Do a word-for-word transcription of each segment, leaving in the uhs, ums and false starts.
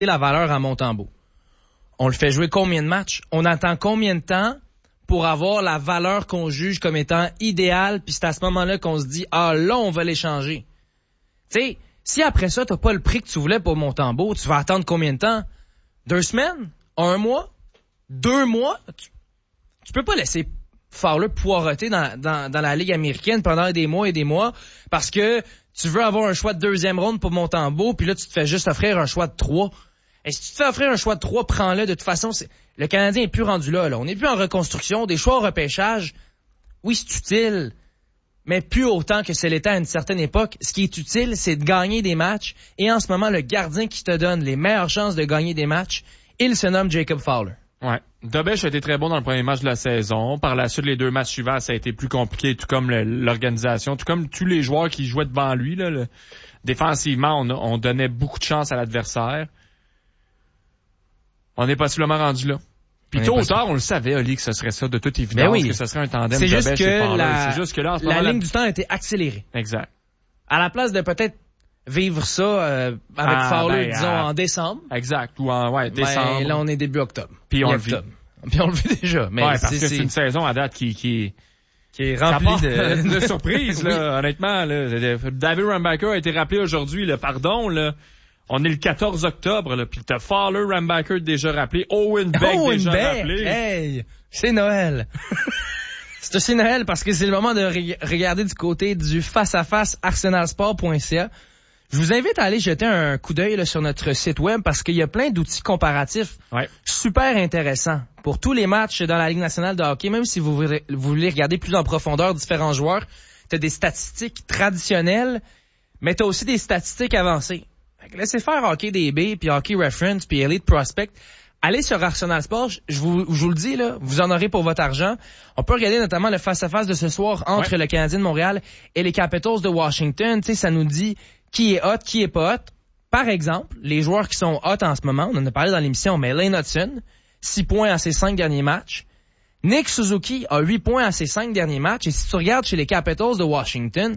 la valeur à Montembeault. On le fait jouer combien de matchs? On attend combien de temps pour avoir la valeur qu'on juge comme étant idéale, puis c'est à ce moment-là qu'on se dit, ah là, on va l'échanger. Tu sais, si après ça, t'as pas le prix que tu voulais pour Montembeault, tu vas attendre combien de temps? Deux semaines? Un mois? Deux mois? Tu, tu peux pas laisser Fowler poireauter dans, dans, dans la Ligue américaine pendant des mois et des mois parce que tu veux avoir un choix de deuxième ronde pour Montembeault, puis là, tu te fais juste offrir un choix de trois. Et si tu te fais offrir un choix de trois, prends-le. De toute façon, c'est... le Canadien est plus rendu là, là. On n'est plus en reconstruction. Des choix au repêchage, oui, c'est utile, mais plus autant que c'est l'était à une certaine époque. Ce qui est utile, c'est de gagner des matchs. Et en ce moment, le gardien qui te donne les meilleures chances de gagner des matchs, il se nomme Jacob Fowler. Ouais. Dobech a été très bon dans le premier match de la saison. Par la suite, les deux matchs suivants, ça a été plus compliqué, tout comme le, l'organisation, tout comme tous les joueurs qui jouaient devant lui. Là, le... Défensivement, on, a, on donnait beaucoup de chance à l'adversaire. On est possiblement rendu là. Puis tôt ou tard, on le savait, Oli, que ce serait ça, de toute évidence, oui. que ce serait un tandem C'est juste Dobech que et Fowler. la, C'est juste que là, en ce la moment, ligne la... du temps a été accélérée. Exact. À la place de peut-être vivre ça euh, avec ah, Fowler, ben, disons, ah, en décembre. Exact. Ou en ouais, décembre. Ben, là, on est début octobre. Puis on le vit. Puis on le vit déjà. Mais ouais, c'est, parce que c'est... c'est une saison à date qui... qui... qui est remplie de, de... de surprises, là, oui. Honnêtement. Là. David Rambacker a été rappelé aujourd'hui, le pardon, là. On est le quatorze octobre, là, puis t'as Fowler, Rambacker déjà rappelé, Owen Beck Owen déjà Beck, rappelé. Hey, c'est Noël. C'est aussi Noël parce que c'est le moment de re- regarder du côté du face-à-face arsenal sport point c a. Je vous invite à aller jeter un coup d'œil là, sur notre site web parce qu'il y a plein d'outils comparatifs ouais. super intéressants pour tous les matchs dans la Ligue nationale de hockey, même si vous voulez, vous voulez regarder plus en profondeur différents joueurs. T'as des statistiques traditionnelles, mais t'as aussi des statistiques avancées. Laissez faire Hockey D B, puis Hockey Reference, puis Elite Prospect. Allez sur Arsenal Sport, je vous, je vous le dis, là, vous en aurez pour votre argent. On peut regarder notamment le face-à-face de ce soir entre ouais. le Canadien de Montréal et les Capitals de Washington. Tu sais, ça nous dit qui est hot, qui est pas hot. Par exemple, les joueurs qui sont hot en ce moment, on en a parlé dans l'émission, mais Lane Hudson, six points à ses cinq derniers matchs. Nick Suzuki a huit points à ses cinq derniers matchs. Et si tu regardes chez les Capitals de Washington,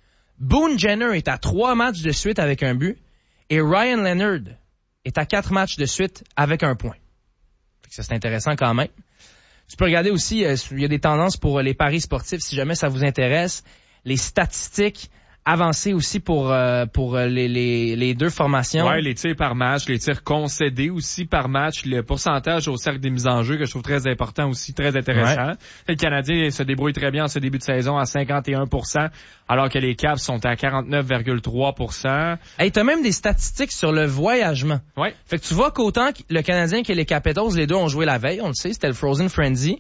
Boone Jenner est à trois matchs de suite avec un but. Et Ryan Leonard est à quatre matchs de suite avec un point. Ça, c'est intéressant quand même. Tu peux regarder aussi, euh, il y a des tendances pour les paris sportifs si jamais ça vous intéresse. Les statistiques avancées aussi pour euh, pour les, les les deux formations. Ouais, les tirs par match, les tirs concédés aussi par match, le pourcentage au cercle des mises en jeu que je trouve très important aussi, très intéressant. Ouais. Le Canadien se débrouille très bien en ce début de saison à cinquante et un pour cent, alors que les Caps sont à quarante-neuf virgule trois pour cent. Hey, t'as même des statistiques sur le voyagement. Ouais. Fait que tu vois qu'autant le Canadien que les Capitals, les deux ont joué la veille, on le sait, c'était le Frozen Frenzy.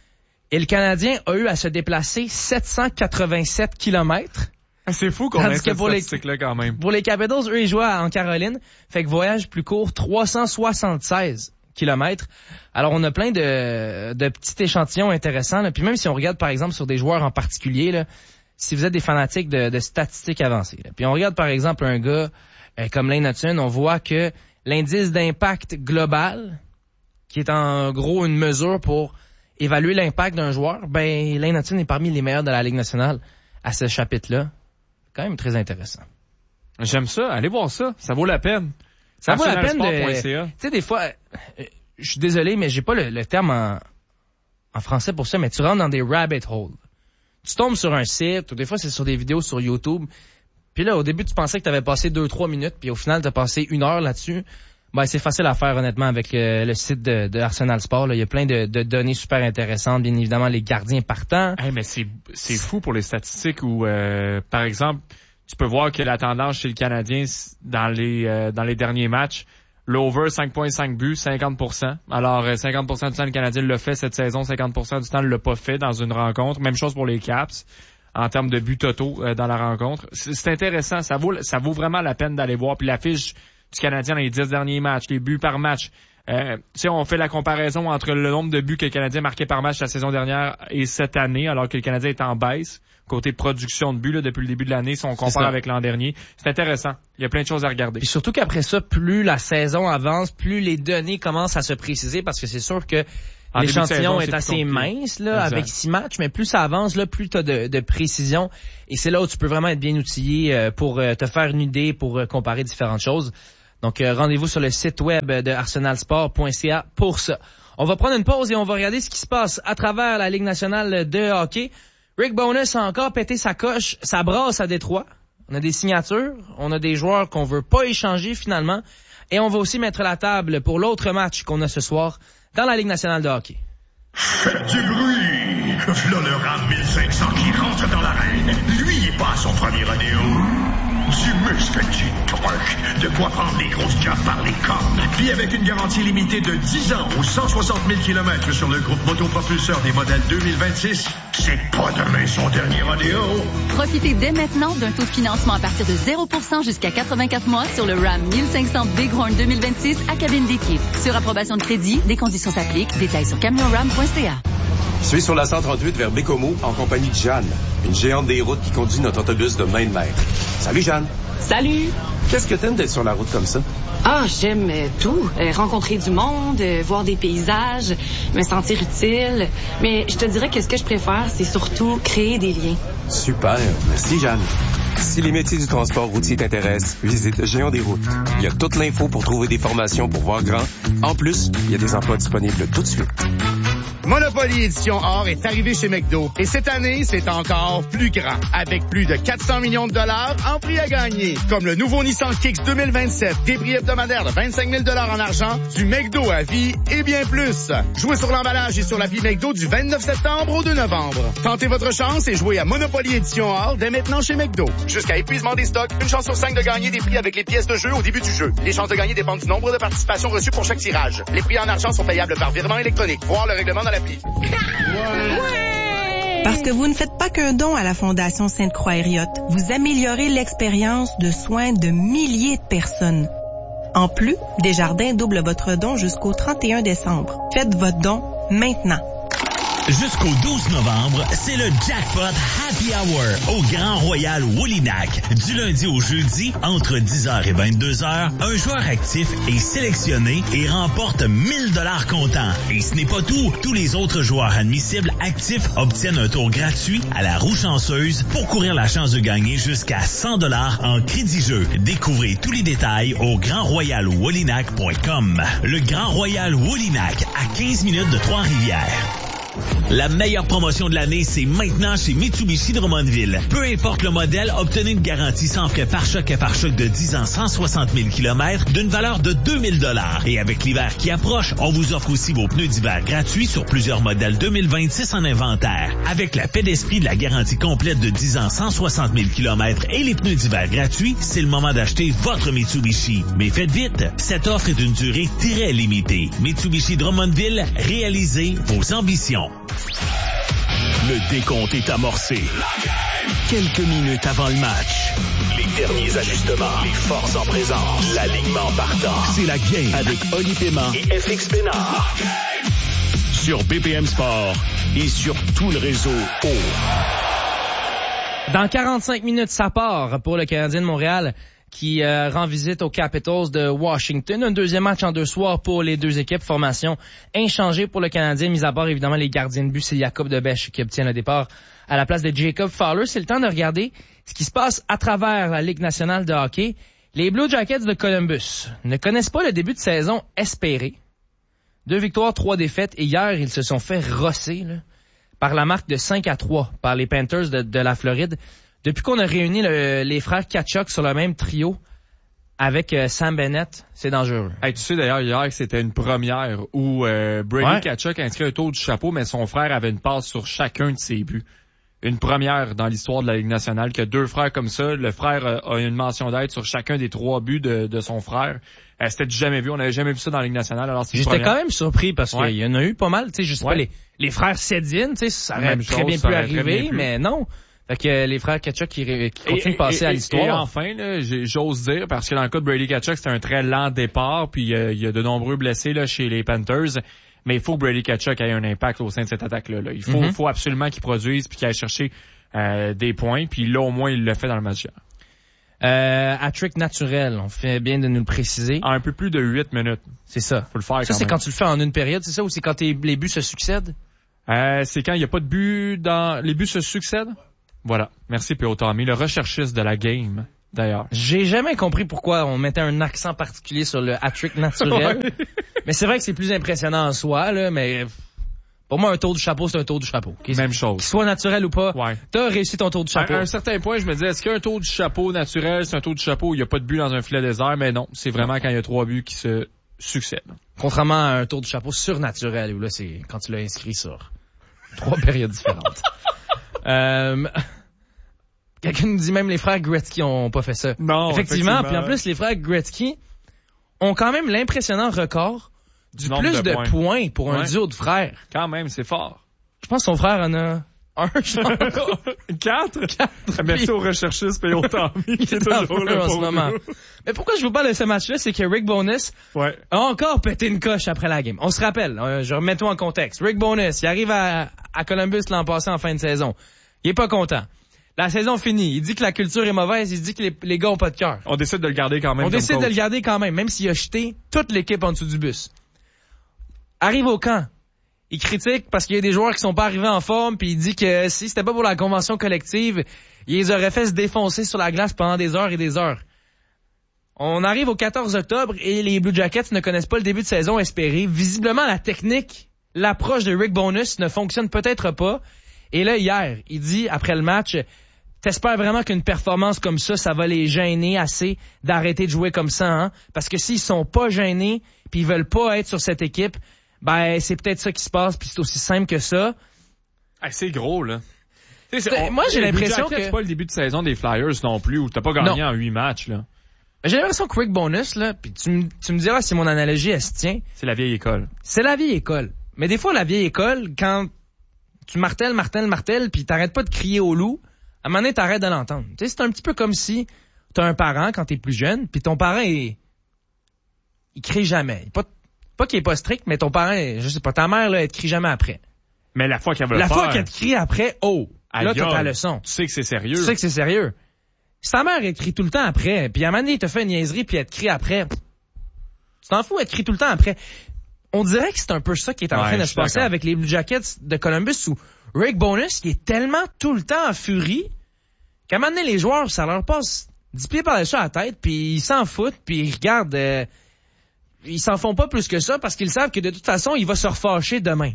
Et le Canadien a eu à se déplacer sept cent quatre-vingt-sept kilomètres. C'est fou qu'on ait cette statistique-là quand même. Pour les Capitals, eux, ils jouent en Caroline. Fait que voyage plus court, trois cent soixante-seize kilomètres. Alors, on a plein de, de petits échantillons intéressants. Là. Puis même si on regarde, par exemple, sur des joueurs en particulier, là, si vous êtes des fanatiques de, de statistiques avancées. Là. Puis on regarde, par exemple, un gars euh, comme Lane Hudson, on voit que l'indice d'impact global, qui est en gros une mesure pour évaluer l'impact d'un joueur, ben Lane Hudson est parmi les meilleurs de la Ligue nationale à ce chapitre-là. Quand même très intéressant. J'aime ça. Allez voir ça. Ça vaut la peine. Ça vaut la peine de... Tu sais, des fois, euh, je suis désolé, mais j'ai pas le, le terme en, en français pour ça, mais tu rentres dans des rabbit holes. Tu tombes sur un site, ou des fois c'est sur des vidéos sur YouTube, puis là, au début, tu pensais que tu avais passé deux trois minutes, puis au final, tu as passé une heure là-dessus. Ben, c'est facile à faire, honnêtement, avec le, le site de, de Arsenal Sport. Là. Il y a plein de, de données super intéressantes. Bien évidemment, les gardiens partants. Hey, mais c'est, c'est fou pour les statistiques où, euh, par exemple, tu peux voir que la tendance chez le Canadien dans les, euh, dans les derniers matchs, l'over cinq virgule cinq buts, cinquante pour cent. Alors, cinquante pour cent du temps, le Canadien l'a fait cette saison. cinquante pour cent du temps, ne l'a pas fait dans une rencontre. Même chose pour les Caps, en termes de buts totaux euh, dans la rencontre. C'est, c'est intéressant. Ça vaut, ça vaut vraiment la peine d'aller voir. Puis l'affiche du Canadien dans les dix derniers matchs, les buts par match. Euh, tu sais, on fait la comparaison entre le nombre de buts que le Canadien marquait par match la saison dernière et cette année, alors que le Canadien est en baisse. Côté production de buts, là, depuis le début de l'année, si on compare avec l'an dernier. C'est intéressant. Il y a plein de choses à regarder. Et surtout qu'après ça, plus la saison avance, plus les données commencent à se préciser, parce que c'est sûr que en l'échantillon est, est assez mince, là, exact. Avec six matchs, mais plus ça avance, là, plus tu as de, de précision. Et c'est là où tu peux vraiment être bien outillé pour te faire une idée, pour comparer différentes choses. Donc, euh, rendez-vous sur le site web de arsenal sport point c a pour ça. On va prendre une pause et on va regarder ce qui se passe à travers la Ligue nationale de hockey. Rick Bowness a encore pété sa coche, sa brasse à Détroit. On a des signatures, on a des joueurs qu'on veut pas échanger finalement. Et on va aussi mettre la table pour l'autre match qu'on a ce soir dans la Ligue nationale de hockey. Faites du bruit! V'là le Ram mille cinq cents qui rentre dans l'arène. Lui, il passe son premier rodéo. Du muscle, du truc. De quoi prendre les grosses caves par les cornes. Puis avec une garantie limitée de dix ans ou cent soixante mille kilomètres sur le groupe motopropulseur des modèles deux mille vingt-six, c'est pas demain son dernier rodéo. Profitez dès maintenant d'un taux de financement à partir de zéro pour cent jusqu'à quatre-vingt-quatre mois sur le Ram mille cinq cents Bighorn deux mille vingt-six à cabine d'équipe. Sur approbation de crédit, des conditions s'appliquent. Détails sur camion ram point c a. Je suis sur la cent trente-huit vers Bécomo en compagnie de Jeanne, une géante des routes qui conduit notre autobus de main de maître. Salut Jeanne. Salut. Qu'est-ce que t'aimes d'être sur la route comme ça? Ah, j'aime euh, tout. Euh, rencontrer du monde, euh, voir des paysages, me sentir utile. Mais je te dirais que ce que je préfère, c'est surtout créer des liens. Super. Merci Jeanne. Si les métiers du transport routier t'intéressent, visite Géant des routes. Il y a toute l'info pour trouver des formations pour voir grand. En plus, il y a des emplois disponibles tout de suite. Monopoly Édition Or est arrivé chez McDo. Et cette année, c'est encore plus grand. Avec plus de quatre cents millions de dollars en prix à gagner. Comme le nouveau Nissan Kicks deux mille vingt-sept, des prix hebdomadaires de vingt-cinq mille dollars en argent, du McDo à vie et bien plus. Jouez sur l'emballage et sur l'appli McDo du vingt-neuf septembre au deux novembre. Tentez votre chance et jouez à Monopoly Édition Or dès maintenant chez McDo. Jusqu'à épuisement des stocks, une chance sur cinq de gagner des prix avec les pièces de jeu au début du jeu. Les chances de gagner dépendent du nombre de participations reçues pour chaque tirage. Les prix en argent sont payables par virement électronique. Voir le règlement dans l'appli. Parce que vous ne faites pas qu'un don à la Fondation Sainte-Croix-Hériote, vous améliorez l'expérience de soins de milliers de personnes. En plus, Desjardins double votre don jusqu'au trente et un décembre. Faites votre don maintenant. Jusqu'au douze novembre, c'est le Jackpot Happy Hour au Grand Royal Woolinack. Du lundi au jeudi, entre dix heures et vingt-deux heures, un joueur actif est sélectionné et remporte mille dollars comptant. Et ce n'est pas tout. Tous les autres joueurs admissibles actifs obtiennent un tour gratuit à la roue chanceuse pour courir la chance de gagner jusqu'à cent dollars en crédit-jeu. Découvrez tous les détails au grand royal woolinack point com. Le Grand Royal Woolinack, à quinze minutes de Trois-Rivières. La meilleure promotion de l'année, c'est maintenant chez Mitsubishi de Drummondville. Peu importe le modèle, obtenez une garantie sans frais pare-choc et pare-choc de dix ans, cent soixante mille kilomètres d'une valeur de deux mille dollars. Et avec l'hiver qui approche, on vous offre aussi vos pneus d'hiver gratuits sur plusieurs modèles deux mille vingt-six en inventaire. Avec la paix d'esprit de la garantie complète de dix ans, cent soixante mille kilomètres et les pneus d'hiver gratuits, c'est le moment d'acheter votre Mitsubishi. Mais faites vite, cette offre est d'une durée très limitée. Mitsubishi Drummondville, réalisez vos ambitions. Le décompte est amorcé. Quelques minutes avant le match. Les derniers ajustements. Les forces en présence. L'alignement partant. C'est la game avec Oli Paiement et F X Pénard. Sur B P M Sport et sur tout le réseau O. Dans quarante-cinq minutes, ça part pour le Canadien de Montréal qui euh, rend visite aux Capitals de Washington. Un deuxième match en deux soirs pour les deux équipes. Formation inchangée pour le Canadien, mis à part évidemment les gardiens de but. C'est Jacob Debesch qui obtient le départ à la place de Jacob Fowler. C'est le temps de regarder ce qui se passe à travers la Ligue nationale de hockey. Les Blue Jackets de Columbus ne connaissent pas le début de saison espéré. Deux victoires, trois défaites. Et hier, ils se sont fait rosser là, par la marque de cinq à trois par les Panthers de, de la Floride. Depuis qu'on a réuni le, les frères Tkachuk sur le même trio avec euh, Sam Bennett, c'est dangereux. Hey, tu sais d'ailleurs hier que c'était une première où euh, Brady ouais. Tkachuk a inscrit un tour du chapeau, mais son frère avait une passe sur chacun de ses buts. Une première dans l'histoire de la Ligue nationale, que deux frères comme ça, le frère euh, a une mention d'aide sur chacun des trois buts de, de son frère. Euh, c'était jamais vu, on n'avait jamais vu ça dans la Ligue nationale. Alors c'est J'étais quand même surpris parce ouais. qu'il y en a eu pas mal, tu sais, je sais ouais. pas, les, les frères Sedin, tu sais, ça aurait Même très chose, bien pu arriver, mais non. Fait que les frères Tkachuk qui, qui continuent de passer et, à l'histoire. Et enfin, là, j'ose dire, parce que dans le cas de Brady Tkachuk, c'était un très lent départ, puis euh, il y a de nombreux blessés là chez les Panthers, mais il faut que Brady Tkachuk ait un impact au sein de cette attaque-là. Là. Il faut, mm-hmm. faut absolument qu'il produise puis qu'il aille chercher euh, des points, puis là, au moins, il l'a fait dans le match hier. Euh, hat-trick naturel, on fait bien de nous le préciser. En un peu plus de huit minutes. C'est ça. Faut le faire. Ça, quand c'est même. quand tu le fais en une période, c'est ça, ou c'est quand tes, les buts se succèdent? Euh, c'est quand il n'y a pas de but dans... Les buts se succèdent? Voilà. Merci, P O. Tommy, le recherchiste de la game. d'ailleurs. J'ai jamais compris pourquoi on mettait un accent particulier sur le hat-trick naturel. Ouais. Mais c'est vrai que c'est plus impressionnant en soi, là, mais pour moi, un tour du chapeau, c'est un tour du chapeau. Qu'il, Même chose. Qu'il soit naturel ou pas, ouais. T'as réussi ton tour du chapeau. À un certain point, je me disais, est-ce qu'un tour du chapeau naturel, c'est un tour du chapeau, il n'y a pas de but dans un filet désert? Mais non, c'est vraiment quand il y a trois buts qui se succèdent. Contrairement à un tour du chapeau surnaturel, où là, c'est quand tu l'as inscrit sur trois périodes différentes. euh, quelqu'un nous dit même les frères Gretzky ont pas fait ça. Non, effectivement. effectivement. Puis en plus, les frères Gretzky ont quand même l'impressionnant record du Nombre plus de de points, points pour ouais. un duo de frères. Quand même, c'est fort. Je pense que son frère en a un, genre. Quatre? Quatre. Merci aux recherchistes et au temps mis qui est toujours là en pour ce moment. nous. Mais pourquoi je vous parle de ce match-là, c'est que Rick Bowness ouais. a encore pété une coche après la game. On se rappelle, euh, je remets tout en contexte. Rick Bowness, il arrive à, à Columbus l'an passé en fin de saison. Il est pas content. La saison finie. Il dit que la culture est mauvaise. Il dit que les, les gars ont pas de cœur. On décide de le garder quand même. On comme décide coach. de le garder quand même, même s'il a jeté toute l'équipe en dessous du bus. Arrive au camp. Il critique parce qu'il y a des joueurs qui sont pas arrivés en forme, puis il dit que si c'était pas pour la convention collective, il les aurait fait se défoncer sur la glace pendant des heures et des heures. On arrive au quatorze octobre et les Blue Jackets ne connaissent pas le début de saison espéré. Visiblement, la technique, l'approche de Rick Bowness ne fonctionne peut-être pas. Et là, hier, il dit, après le match, t'espères vraiment qu'une performance comme ça, ça va les gêner assez d'arrêter de jouer comme ça, hein? Parce que s'ils sont pas gênés, puis ils veulent pas être sur cette équipe, ben, c'est peut-être ça qui se passe, puis c'est aussi simple que ça. Ah, c'est gros, là. C'est, on, moi, j'ai l'impression que... c'est pas le début de saison des Flyers non plus, où t'as pas gagné non. en huit matchs, là. J'ai l'impression que Rick Bowness, là, puis tu, m- tu me diras si mon analogie, elle se tient. C'est la vieille école. C'est la vieille école. Mais des fois, la vieille école, quand tu martèles, martèles, martèles, puis t'arrêtes pas de crier au loup, à un moment donné, t'arrêtes de l'entendre. Tu sais, c'est un petit peu comme si t'as un parent quand t'es plus jeune, puis ton parent, il, il crie jamais. Pas, pas qu'il est pas strict, mais ton parent, je sais pas, ta mère, là, elle te crie jamais après. Mais la fois qu'elle veut La le fois faire, qu'elle te crie après, oh, là, aïe, t'as ta leçon. Tu sais que c'est sérieux. Tu sais que c'est sérieux. Si ta mère, elle te crie tout le temps après, puis à un moment donné, il te fait une niaiserie, puis elle te crie après, tu t'en fous, elle te crie tout le temps après. On dirait que c'est un peu ça qui est en ouais, train de se passer d'accord. avec les Blue Jackets de Columbus, où Rick Bowness, il est tellement tout le temps en furie, qu'à un moment donné, les joueurs, ça leur passe dix pieds par-dessus la tête, puis ils s'en foutent, puis ils regardent... Euh, ils s'en font pas plus que ça, parce qu'ils savent que de toute façon, il va se refâcher demain.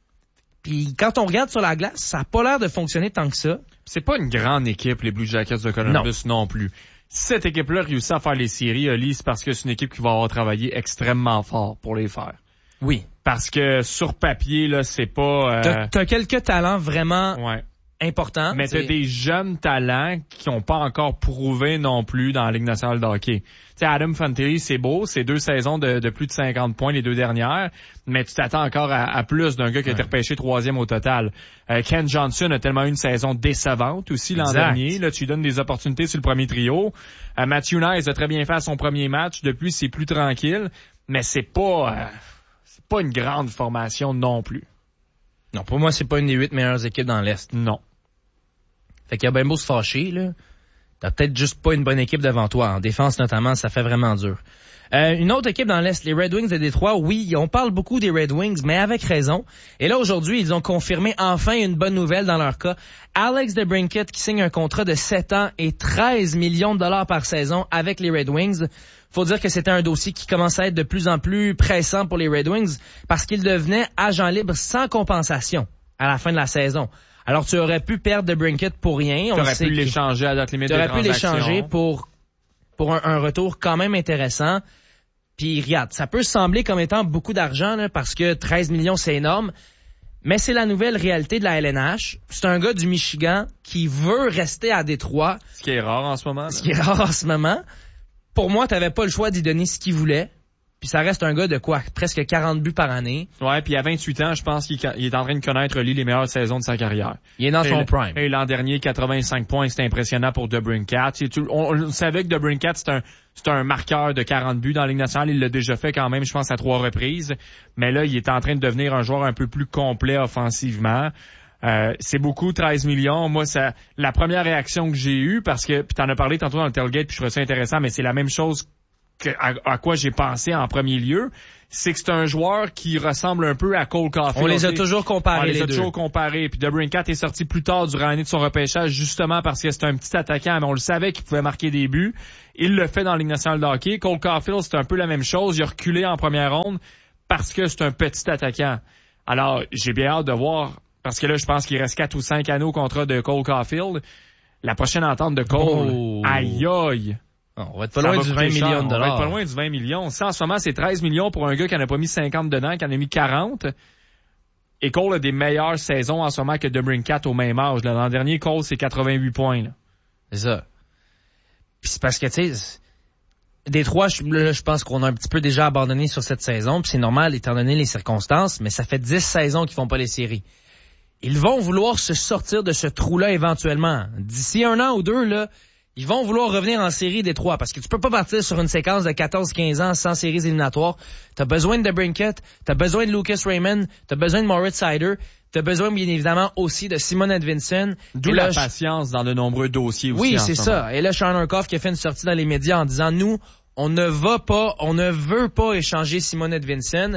Puis quand on regarde sur la glace, ça a pas l'air de fonctionner tant que ça. C'est pas une grande équipe, les Blue Jackets de Columbus non, non plus. Si cette équipe-là réussit à faire les séries, Oli, c'est parce que c'est une équipe qui va avoir travaillé extrêmement fort pour les faire. Oui. Parce que sur papier, là, c'est pas... Euh... T'as, t'as quelques talents vraiment ouais. importants. Mais t'as c'est... des jeunes talents qui n'ont pas encore prouvé non plus dans la Ligue nationale de hockey. Tu sais, Adam Fantilli, c'est beau, c'est deux saisons de, de plus de cinquante points les deux dernières, mais tu t'attends encore à, à plus d'un gars qui a été repêché troisième au total. Euh, Ken Johnson a tellement eu une saison décevante aussi l'an exact. dernier. Là, tu lui donnes des opportunités sur le premier trio. Euh, Matthew Nice a très bien fait son premier match. Depuis, c'est plus tranquille, mais c'est pas, euh, c'est pas une grande formation non plus. Non, pour moi, c'est pas une des huit meilleures équipes dans l'Est. Non. Fait qu'il y a bien beau se fâcher, là. T'as peut-être juste pas une bonne équipe devant toi. En défense, notamment, ça fait vraiment dur. Euh, une autre équipe dans l'Est, les Red Wings de Détroit, oui, on parle beaucoup des Red Wings, mais avec raison. Et là, aujourd'hui, ils ont confirmé enfin une bonne nouvelle dans leur cas. Alex DeBrincat qui signe un contrat de sept ans et treize millions de dollars par saison avec les Red Wings. Faut dire que c'était un dossier qui commençait à être de plus en plus pressant pour les Red Wings parce qu'ils devenaient agents libres sans compensation à la fin de la saison. Alors, tu aurais pu perdre DeBrincat pour rien. Tu aurais pu l'échanger à date limite de transaction. Tu aurais pu l'échanger pour, pour un, un retour quand même intéressant. Puis, regarde, ça peut sembler comme étant beaucoup d'argent, là, parce que treize millions, c'est énorme. Mais c'est la nouvelle réalité de la L N H. C'est un gars du Michigan qui veut rester à Détroit. Ce qui est rare en ce moment. Là. Ce qui est rare en ce moment. Pour moi, t'avais pas le choix d'y donner ce qu'il voulait. Puis ça reste un gars de quoi? Presque quarante buts par année. Ouais, puis à vingt-huit ans, je pense qu'il est en train de connaître lui, les meilleures saisons de sa carrière. Il est dans et son le, prime. Et l'an dernier, quatre-vingt-cinq points, c'était impressionnant pour DeBrincat. On, on savait que DeBrincat, c'est un, c'est un marqueur de quarante buts dans la Ligue nationale. Il l'a déjà fait quand même, je pense, à trois reprises. Mais là, il est en train de devenir un joueur un peu plus complet offensivement. Euh, c'est beaucoup, treize millions. Moi, ça, la première réaction que j'ai eue, parce que, puis t'en as parlé tantôt dans le tailgate, puis je trouvais ça intéressant, mais c'est la même chose que, à, à quoi j'ai pensé en premier lieu, c'est que c'est un joueur qui ressemble un peu à Cole Caulfield. On les a toujours comparés, On les, les a deux. toujours comparés. Puis DeBrincat est sorti plus tard durant l'année de son repêchage, justement parce que c'est un petit attaquant, mais on le savait qu'il pouvait marquer des buts. Il le fait dans la Ligue nationale de hockey. Cole Caulfield, c'est un peu la même chose. Il a reculé en première ronde parce que c'est un petit attaquant. Alors, j'ai bien hâte de voir, parce que là, je pense qu'il reste quatre ou cinq années au contrat de Cole Caulfield. La prochaine entente de Cole, Oh. aïe aïe! On va être pas Ça loin va du coûter vingt cher. millions de On va dollars. être pas loin du vingt millions. Ça, en ce moment, c'est treize millions pour un gars qui en a pas mis cinquante dedans, qui en a mis quarante. Et Cole a des meilleures saisons en ce moment que DeBrincat au même âge. Là. L'an dernier, Cole, c'est quatre-vingt-huit points. Là. C'est ça. Puis c'est parce que, tu sais, Détroit, je, là, je pense qu'on a un petit peu déjà abandonné sur cette saison, puis c'est normal étant donné les circonstances, mais ça fait dix saisons qu'ils font pas les séries. Ils vont vouloir se sortir de ce trou-là éventuellement. D'ici un an ou deux, là, ils vont vouloir revenir en série Détroit, parce que tu peux pas partir sur une séquence de quatorze quinze ans sans séries éliminatoires. T'as besoin de DeBrincat, t'as besoin de Lucas Raymond, t'as besoin de Moritz Seider, t'as besoin bien évidemment aussi de Simon Edvinsson. D'où Et la là, je- patience dans de nombreux dossiers aussi. Oui, en c'est ce moment. ça. Et là, Sean Urkoff qui a fait une sortie dans les médias en disant, nous, on ne va pas, on ne veut pas échanger Simon Edvinsson.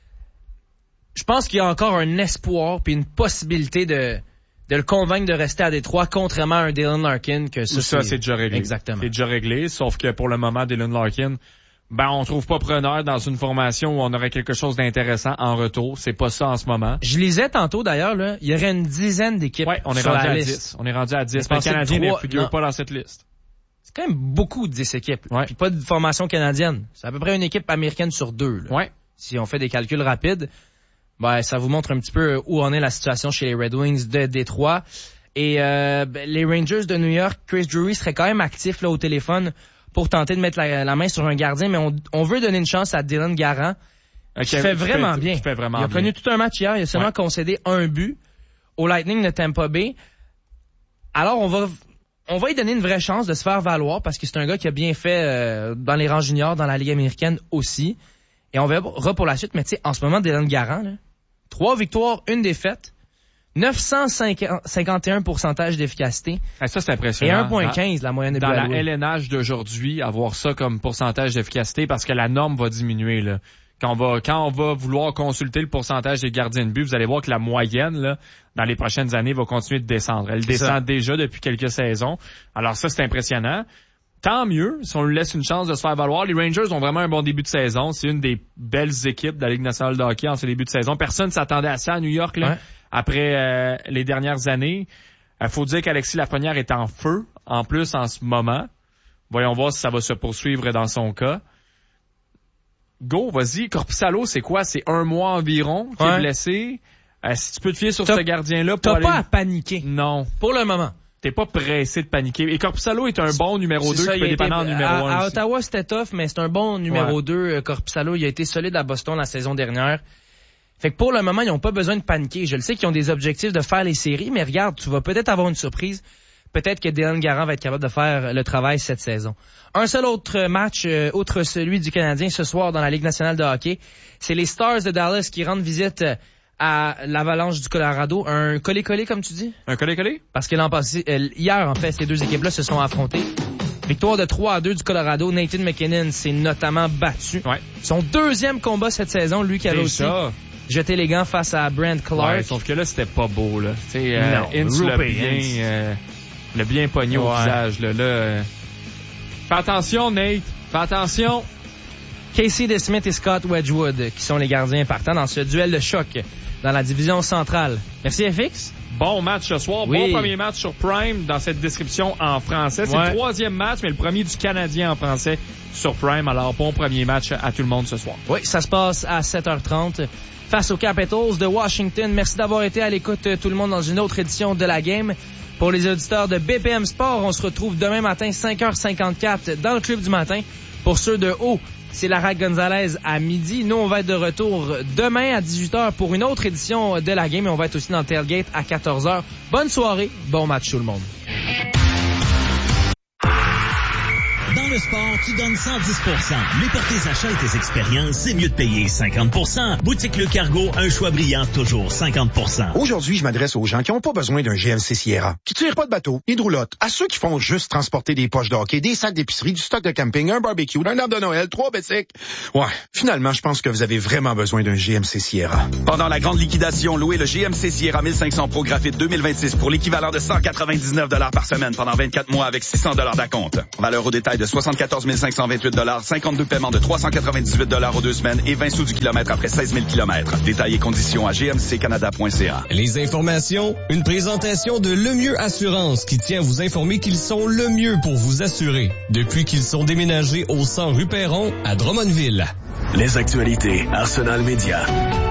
Je pense qu'il y a encore un espoir puis une possibilité de, de le convaincre de rester à Détroit, contrairement à un Dylan Larkin que ça, Ou ça, c'est déjà réglé. Exactement. C'est déjà réglé, sauf que pour le moment, Dylan Larkin, ben, on trouve pas preneur dans une formation où on aurait quelque chose d'intéressant en retour. C'est pas ça en ce moment. Je lisais tantôt d'ailleurs, là, il y aurait une dizaine d'équipes Ouais, on est sur rendu la à liste. dix. On est rendu à dix. Mais Le pensez Canadien ne trois- figure non. pas dans cette liste. C'est quand même beaucoup de dix équipes. Ouais. Puis pas de formation canadienne. C'est à peu près une équipe américaine sur deux. Là. Ouais. Si on fait des calculs rapides, ben, ça vous montre un petit peu où en est la situation chez les Red Wings de Détroit. Et euh, ben, les Rangers de New York, Chris Drury serait quand même actif là au téléphone pour tenter de mettre la, la main sur un gardien, mais on, on veut donner une chance à Dylan Garant, Ok, qui fait qui vraiment fait- bien. qui fait vraiment il a bien. connu tout un match hier, il a seulement Ouais. concédé un but au Lightning de Tampa Bay. Alors on va on va lui donner une vraie chance de se faire valoir parce que c'est un gars qui a bien fait euh, dans les rangs juniors, dans la Ligue américaine aussi. Et on verra pour la suite, mais tu sais, en ce moment, Dylan Garant, là, trois victoires, une défaite, neuf cent cinquante et un pourcentage d'efficacité Ah, ça, c'est et impressionnant. un virgule quinze la moyenne de Dans buts la alloués. L N H d'aujourd'hui, avoir ça comme pourcentage d'efficacité parce que la norme va diminuer, là. Quand on va, quand on va vouloir consulter le pourcentage des gardiens de but, vous allez voir que la moyenne, là, dans les prochaines années, va continuer de descendre. Elle C'est descend ça. déjà depuis quelques saisons. Alors ça, c'est impressionnant. Tant mieux si on lui laisse une chance de se faire valoir. Les Rangers ont vraiment un bon début de saison. C'est une des belles équipes de la Ligue nationale de hockey en ce début de saison. Personne ne s'attendait à ça à New York, là, Ouais. après euh, les dernières années. Il faut dire qu'Alexis Lafrenière est en feu, en plus, en ce moment. Voyons voir si ça va se poursuivre dans son cas. Go, vas-y. Korpisalo, c'est quoi? C'est un mois environ qui Ouais. est blessé. Euh, si tu peux te fier sur T'as- ce gardien-là pour T'as aller... pas à paniquer. Non. Pour le moment. T'es pas pressé de paniquer. Et Korpisalo est un bon numéro C'est deux ça, qui il peut a été- dépanner en numéro à, un à aussi. Ottawa, c'était tough, mais c'est un bon numéro Ouais. deux, euh, Korpisalo. Il a été solide à Boston la saison dernière. Fait que pour le moment, ils n'ont pas besoin de paniquer. Je le sais qu'ils ont des objectifs de faire les séries, mais regarde, tu vas peut-être avoir une surprise. Peut-être que Dylan Garant va être capable de faire le travail cette saison. Un seul autre match, euh, outre celui du Canadien ce soir dans la Ligue nationale de hockey, c'est les Stars de Dallas qui rendent visite euh, à l'Avalanche du Colorado. Un collé-collé, comme tu dis? Un collé-collé? Parce que l'an passé, euh, hier, en fait, ces deux équipes-là se sont affrontées. Victoire de trois à deux du Colorado. Nathan McKinnon s'est notamment battu. Ouais. Son deuxième combat cette saison, lui qui avait aussi ça. jeté les gants face à Brent Clark. Ouais, sauf que là, c'était pas beau, là. Tu sais, euh, Non, Ince l'a Rupe bien, Ince. euh, l'a bien pogné au Ouais. visage, là. là euh. Fais attention, Nate. Fais attention. Casey DeSmith et Scott Wedgwood, qui sont les gardiens partants dans ce duel de choc dans la division centrale. Merci, F X. Bon match ce soir. Oui. Bon premier match sur Prime dans cette description en français. C'est Ouais. le troisième match, mais le premier du Canadien en français sur Prime. Alors, bon premier match à tout le monde ce soir. Oui, ça se passe à sept heures trente face aux Capitals de Washington. Merci d'avoir été à l'écoute, tout le monde, dans une autre édition de la game. Pour les auditeurs de B P M Sport, on se retrouve demain matin, cinq heures cinquante-quatre, dans le club du matin. Pour ceux de haut, c'est Lara Gonzalez à midi. Nous, on va être de retour demain à dix-huit heures pour une autre édition de la game. Et on va être aussi dans le Tailgate à quatorze heures. Bonne soirée, bon match tout le monde. Dans le sport, tu donnes cent dix pour cent. Mais pour tes achats et tes expériences, c'est mieux de payer cinquante pour cent. Boutique Le Cargo, un choix brillant, toujours cinquante pour cent. Aujourd'hui, je m'adresse aux gens qui n'ont pas besoin d'un G M C Sierra, qui tirent pas de bateau, ni de roulotte, à ceux qui font juste transporter des poches de hockey, des sacs d'épicerie, du stock de camping, un barbecue, un arbre de Noël, trois bicycles. Ouais, finalement, je pense que vous avez vraiment besoin d'un G M C Sierra. Pendant la grande liquidation, louez le G M C Sierra mille cinq cents Pro Graphite deux mille vingt-six pour l'équivalent de cent quatre-vingt-dix-neuf dollars par semaine pendant vingt-quatre mois avec six cents dollars d'acompte. Valeur au détail de soixante-quatorze mille cinq cent vingt-huit dollars, cinquante-deux paiements de trois cent quatre-vingt-dix-huit dollars aux deux semaines et vingt sous du kilomètre après seize mille kilomètres. Détails et conditions à g m c canada point c a. Les informations, une présentation de Le Mieux Assurance qui tient à vous informer qu'ils sont le mieux pour vous assurer. Depuis qu'ils sont déménagés au cent rue Perron à Drummondville. Les actualités Arsenal Média.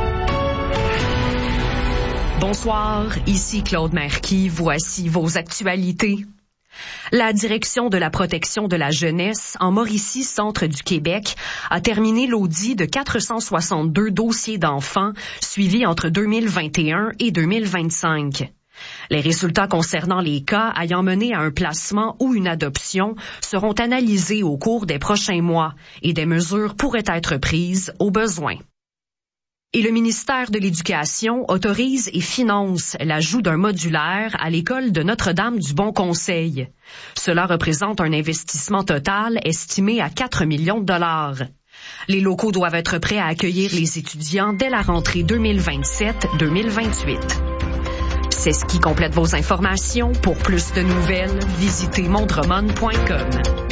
Bonsoir, ici Claude Marquis, voici vos actualités. La Direction de la protection de la jeunesse en Mauricie, centre du Québec, a terminé l'audit de quatre cent soixante-deux dossiers d'enfants suivis entre deux mille vingt et un et deux mille vingt-cinq. Les résultats concernant les cas ayant mené à un placement ou une adoption seront analysés au cours des prochains mois et des mesures pourraient être prises au besoin. Et le ministère de l'Éducation autorise et finance l'ajout d'un modulaire à l'école de Notre-Dame du Bon Conseil. Cela représente un investissement total estimé à quatre millions de dollars. Les locaux doivent être prêts à accueillir les étudiants dès la rentrée deux mille vingt-sept deux mille vingt-huit. C'est ce qui complète vos informations. Pour plus de nouvelles, visitez mondremon point com.